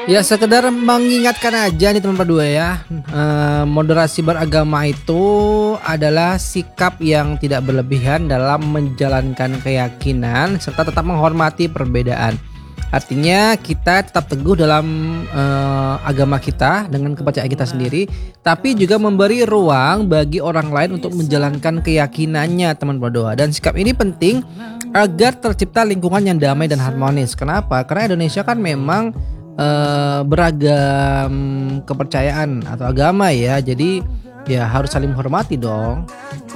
Ya sekedar mengingatkan aja nih teman berdua ya, moderasi beragama itu adalah sikap yang tidak berlebihan dalam menjalankan keyakinan serta tetap menghormati perbedaan. Artinya kita tetap teguh dalam, agama kita dengan kepercayaan kita sendiri, tapi juga memberi ruang bagi orang lain untuk menjalankan keyakinannya teman berdua. Dan sikap ini penting agar tercipta lingkungan yang damai dan harmonis. Kenapa? Karena Indonesia kan memang beragam kepercayaan atau agama ya. Jadi ya harus saling menghormati dong.